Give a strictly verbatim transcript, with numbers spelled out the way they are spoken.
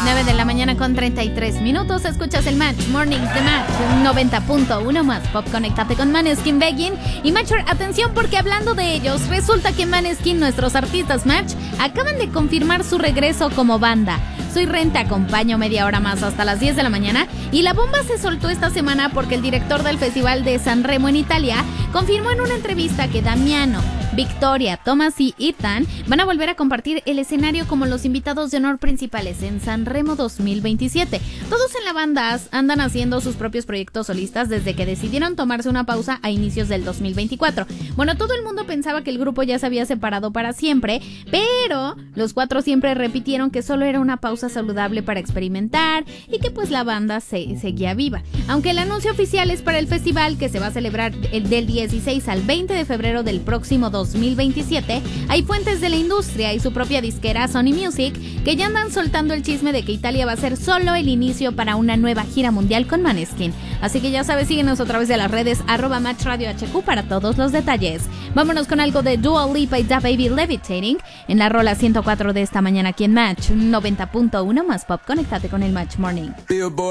nueve de la mañana con treinta y tres minutos. Escuchas el Match Morning de Match noventa punto uno más Pop. Conéctate con Måneskin, Begging y Matcher. Atención, porque hablando de ellos, resulta que Måneskin, nuestros artistas Match, acaban de confirmar su regreso como banda. Soy Ren, te acompaño media hora más hasta las diez de la mañana. Y la bomba se soltó esta semana porque el director del Festival de San Remo en Italia confirmó en una entrevista que Damiano, Victoria, Thomas y Ethan van a volver a compartir el escenario como los invitados de honor principales en San Remo dos mil veintisiete. Todos en la banda andan haciendo sus propios proyectos solistas desde que decidieron tomarse una pausa a inicios del dos mil veinticuatro. Bueno, todo el mundo pensaba que el grupo ya se había separado para siempre, pero los cuatro siempre repitieron que solo era una pausa saludable para experimentar y que pues la banda se seguía viva. Aunque el anuncio oficial es para el festival, que se va a celebrar del dieciséis al veinte de febrero del próximo dos mil veintisiete, hay fuentes de la industria y su propia disquera Sony Music que ya andan soltando el chisme de que Italia va a ser solo el inicio para una nueva gira mundial con Måneskin. Así que ya sabes, síguenos a través de las redes arroba Match Radio H Q para todos los detalles. Vámonos con algo de Dua Lipa y DaBaby, Levitating, en la rola ciento cuatro de esta mañana aquí en Match noventa punto uno más Pop. Conéctate con el Match Morning.